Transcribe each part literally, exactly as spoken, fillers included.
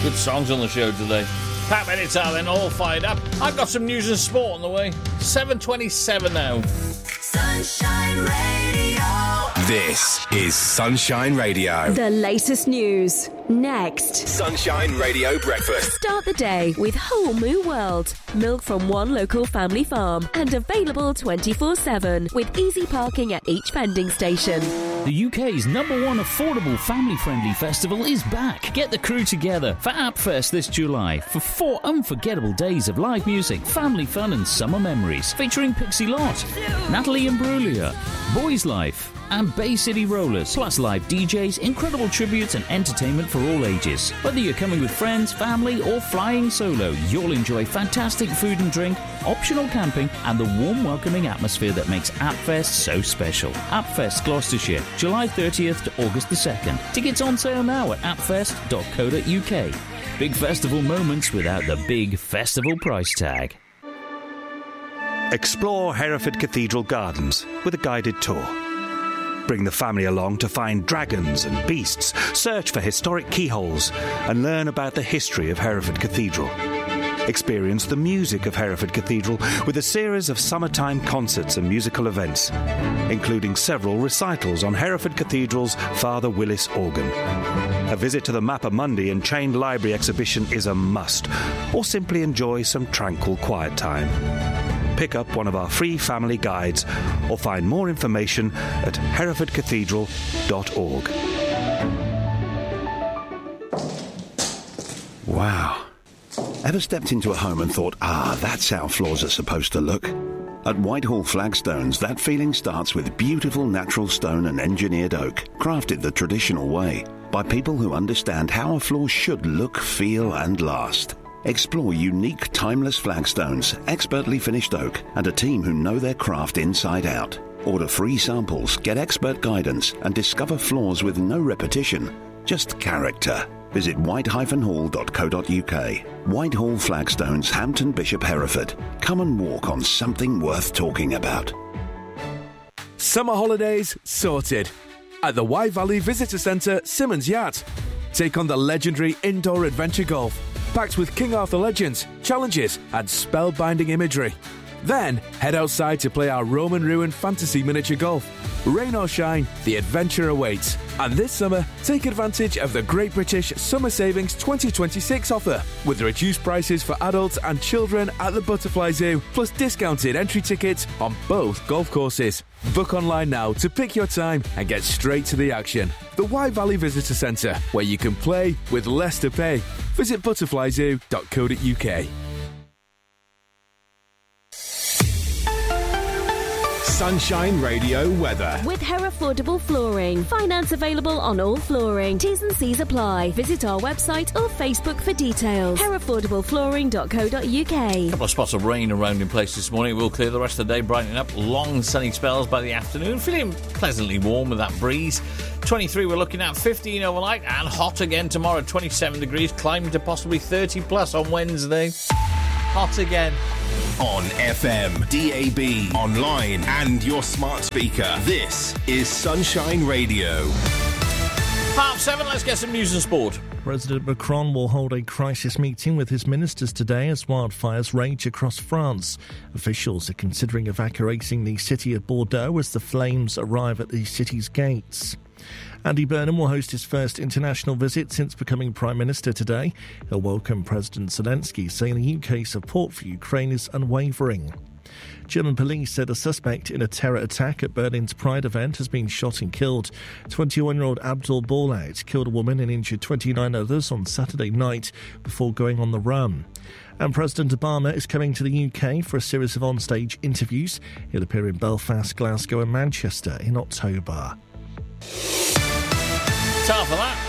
Good songs on the show today. Pat Benatar then, all fired up. I've got some news and sport on the way. seven twenty-seven now. Sunshine Radio. This is Sunshine Radio. The latest news. Next. Sunshine Radio Breakfast. Start the day with Whole Moo World. Milk from one local family farm and available twenty-four seven with easy parking at each vending station. The U K's number one affordable family-friendly festival is back. Get the crew together for AppFest this July for four unforgettable days of live music, family fun and summer memories featuring Pixie Lott, Natalie Imbruglia, Boys Life and Bay City Rollers, plus live D Js, incredible tributes and entertainment for all ages. Whether you're coming with friends, family or flying solo, you'll enjoy fantastic food and drink, optional camping and the warm welcoming atmosphere that makes AppFest so special. AppFest Gloucestershire, July thirtieth to August the second. Tickets on sale now at appfest dot co dot uk. Big festival moments without the big festival price tag. Explore Hereford Cathedral Gardens with a guided tour. Bring the family along to find dragons and beasts, search for historic keyholes and learn about the history of Hereford Cathedral. Experience the music of Hereford Cathedral with a series of summertime concerts and musical events, including several recitals on Hereford Cathedral's Father Willis organ. A visit to the Mappa Mundi and Chained Library exhibition is a must, or simply enjoy some tranquil quiet time. Pick up one of our free family guides or find more information at hereford cathedral dot org. Wow. Ever stepped into a home and thought, ah, that's how floors are supposed to look? At Whitehall Flagstones, that feeling starts with beautiful natural stone and engineered oak, crafted the traditional way, by people who understand how a floor should look, feel and last. Explore unique, timeless flagstones, expertly finished oak, and a team who know their craft inside out. Order free samples, get expert guidance, and discover floors with no repetition, just character. Visit white dash hall dot co dot uk. Whitehall Flagstones, Hampton Bishop, Hereford. Come and walk on something worth talking about. Summer holidays sorted. At the Wye Valley Visitor Centre, Simmons Yacht. Take on the legendary indoor adventure golf, packed with King Arthur legends, challenges and spellbinding imagery. Then, head outside to play our Roman ruin fantasy miniature golf. Rain or shine, the adventure awaits. And this summer, take advantage of the Great British Summer Savings twenty twenty-six offer, with reduced prices for adults and children at the Butterfly Zoo, plus discounted entry tickets on both golf courses. Book online now to pick your time and get straight to the action. The Wye Valley Visitor Centre, where you can play with less to pay. Visit butterfly zoo dot co dot uk. Sunshine Radio weather. With Herefordable Flooring. Finance available on all flooring. T's and C's apply. Visit our website or Facebook for details. herefordable flooring dot co dot uk. A couple of spots of rain around in place this morning. We'll clear the rest of the day, brightening up. Long sunny spells by the afternoon. Feeling pleasantly warm with that breeze. twenty-three we're looking at, fifteen overnight, and hot again tomorrow. twenty-seven degrees, climbing to possibly thirty plus on Wednesday. Hot again. On F M, D A B, online and your smart speaker. This is Sunshine Radio. Half seven, let's get some news and sport. President Macron will hold a crisis meeting with his ministers today as wildfires rage across France. Officials are considering evacuating the city of Bordeaux as the flames arrive at the city's gates. Andy Burnham will host his first international visit since becoming Prime Minister today. He'll welcome President Zelensky, saying the U K's support for Ukraine is unwavering. German police said a suspect in a terror attack at Berlin's Pride event has been shot and killed. twenty-one-year-old Abdul Boulad killed a woman and injured twenty-nine others on Saturday night before going on the run. And President Obama is coming to the U K for a series of on-stage interviews. He'll appear in Belfast, Glasgow and Manchester in October. Time for that.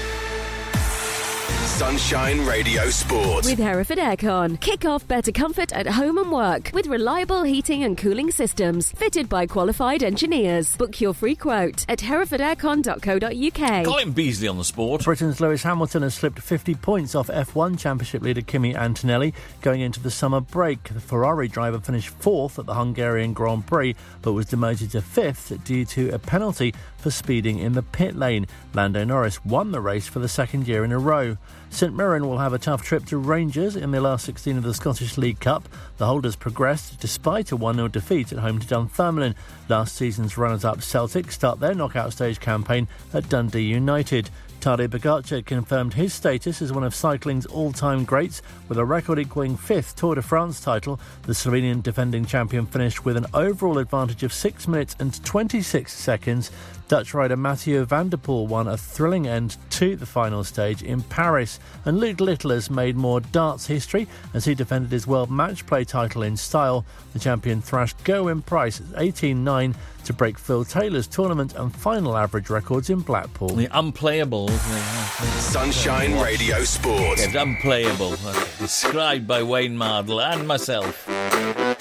Sunshine Radio Sport. With Hereford Aircon. Kick off better comfort at home and work with reliable heating and cooling systems fitted by qualified engineers. Book your free quote at hereford aircon dot co dot uk. Colin Beasley on the sport. Britain's Lewis Hamilton has slipped fifty points off F one Championship leader Kimi Antonelli going into the summer break. The Ferrari driver finished fourth at the Hungarian Grand Prix but was demoted to fifth due to a penalty for speeding in the pit lane. Lando Norris won the race for the second year in a row. St Mirren will have a tough trip to Rangers in the last sixteen of the Scottish League Cup. The holders progressed despite a one nil defeat at home to Dunfermline. Last season's runners-up Celtic start their knockout stage campaign at Dundee United. Tadej Pogačar confirmed his status as one of cycling's all-time greats with a record-equalling fifth Tour de France title. The Slovenian defending champion finished with an overall advantage of six minutes and twenty-six seconds. Dutch rider Mathieu van der Poel won a thrilling end to the final stage in Paris. And Luke Little has made more darts history as he defended his world match play title in style. The champion thrashed Gerwyn Price at eighteen nine to break Phil Taylor's tournament and final average records in Blackpool. The unplayable. Sunshine Radio Sport. It's unplayable. Described by Wayne Mardle and myself.